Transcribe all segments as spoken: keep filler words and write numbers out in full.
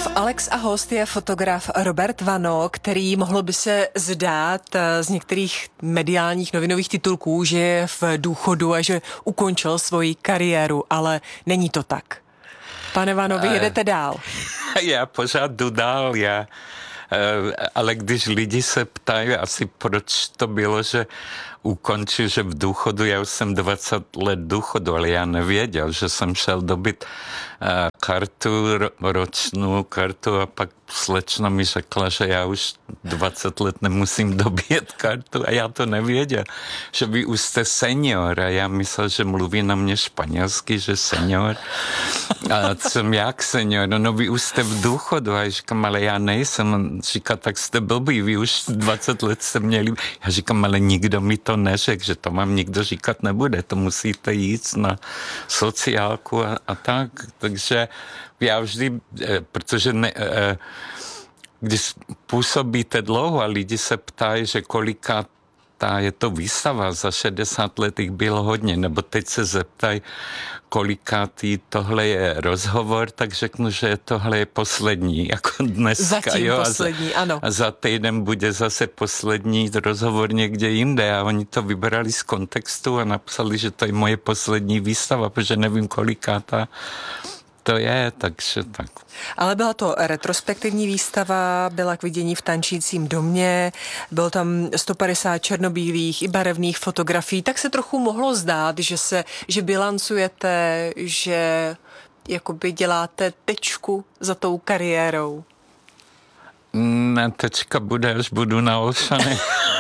Alex a host je fotograf Robert Vano, který mohlo by se zdát z některých mediálních novinových titulků, že je v důchodu a že ukončil svoji kariéru, ale není to tak. Pane Vano, vy jedete dál. Já pořád jdu dál, já, ale když lidi se ptají asi proč to bylo, že ukončil, že v důchodu, já už jsem dvacet let důchodu, ale já nevěděl, že jsem šel dobit kartu, ročnou kartu a pak slečna mi řekla, že já už dvacet let nemusím dobít kartu a já to nevěděl, že vy už jste senior a já myslel, že mluví na mě španělsky, že senior. A jsem jak senior? No, no vy už jste v důchodu a já říkám, ale já nejsem. Říká, tak jste blbý, vy už dvacet let jste měli. Já říkám, ale nikdo mi to neřekl, že to vám nikdo říkat nebude, to musíte jít na sociálku a, a tak. Takže já vždy, protože ne, když působíte dlouho a lidi se ptají, že kolika ta je to výstava, za šedesát let jich bylo hodně, nebo teď se zeptají, kolikátý tohle je rozhovor, tak řeknu, že tohle je poslední, jako dneska. Zatím jo, poslední, a za, ano. A za týden bude zase poslední rozhovor někde jinde a oni to vybrali z kontextu a napsali, že to je moje poslední výstava, protože nevím, kolikátá to je, takže tak. Ale byla to retrospektivní výstava, byla k vidění v Tančícím domě, bylo tam sto padesát černobílých i barevných fotografií, tak se trochu mohlo zdát, že se, že bilancujete, že jakoby děláte tečku za tou kariérou. Ne, tečka bude, až budu na Olšaně.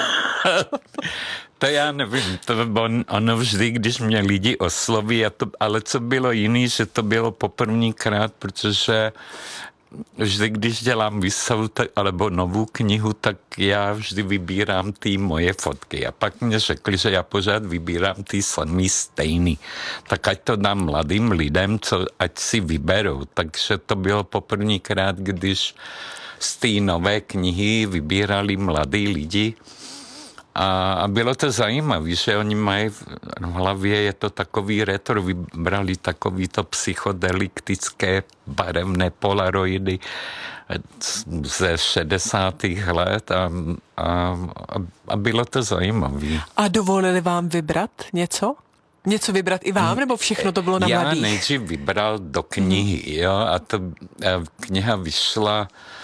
To já nevím, to bylo ono vždy, když mě lidi osloví, a to, ale co bylo jiný, že to bylo poprvníkrát, protože vždy, když dělám výstavu alebo novou knihu, tak já vždy vybírám ty moje fotky. A pak mě řekli, že já pořád vybírám ty samý stejný. Tak ať to dám mladým lidem, co ať si vyberou. Takže to bylo poprvníkrát, když z té nové knihy vybírali mladí lidi. A, a bylo to zajímavé, že oni mají v hlavě, je to takový retro, vybrali takovýto psychodeliktické barevné polaroidy ze šedesátých let a, a, a bylo to zajímavé. A dovolili vám vybrat něco? Něco vybrat i vám, nebo všechno to bylo na Já mladých? Já nejdřív vybral do knihy, jo, a to a kniha vyšla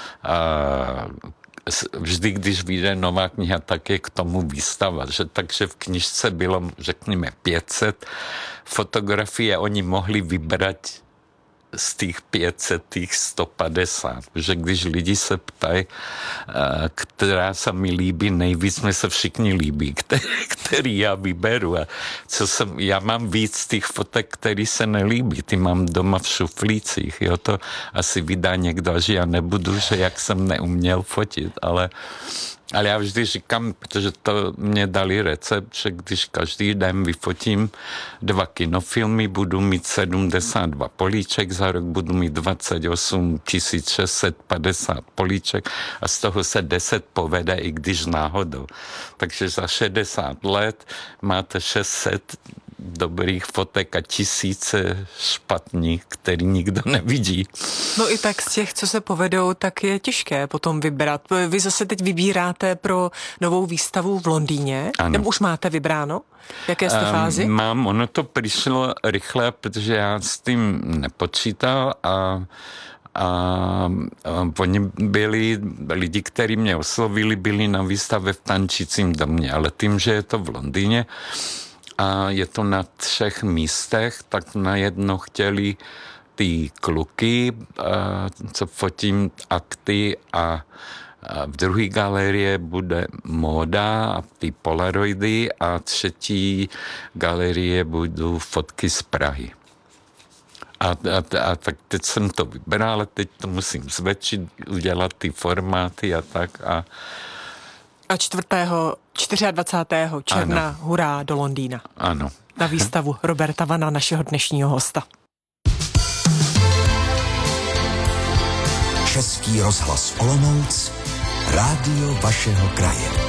a, vždy, když vyjde nová kniha, tak je k tomu výstava. Že, takže v knižce bylo, řekněme, pět set fotografií a oni mohli vybrat z těch pět set, těch sto padesát. Že když lidi se ptají, která se mi líbí nejvíc, mě se všichni líbí, který, který já vyberu. A co jsem, já mám víc těch fotek, který se nelíbí. Ty mám doma v šuflících. Jo, to asi vydá někdo, že já nebudu, že jak jsem neuměl fotit, ale Ale já vždy říkám, protože to mě dali recept, že když každý den vyfotím dva kinofilmy, budu mít sedmdesát dva políček, za rok budu mít dvacet osm tisíc šest set padesát políček a z toho se deset povede, i když náhodou. Takže za šedesát let máte šest set dobrých fotek a tisíce špatných, který nikdo nevidí. No i tak z těch, co se povedou, tak je těžké potom vybrat. Vy zase teď vybíráte pro novou výstavu v Londýně. Ano. Nebo už máte vybráno? V jaké jste fázi? Um, mám, ono to přišlo rychle, protože já s tím nepočítal a A, a oni byli, lidi, kteří mě oslovili, byli na výstavě v Tančícím domě, ale tím, že je to v Londýně a je to na třech místech, tak najednou chtěli ty kluky, co fotím akty a v druhé galerie bude móda a ty polaroidy a třetí galerie budou fotky z Prahy. A, a, a tak teď jsem to vybral, ale teď to musím zvětšit, udělat ty formáty a tak. A, a čtvrtého, dvacátého čtvrtého června ano. Hurá do Londýna. Ano. Na výstavu Roberta Vana, našeho dnešního hosta. Český rozhlas Olomouc, rádio vašeho kraje.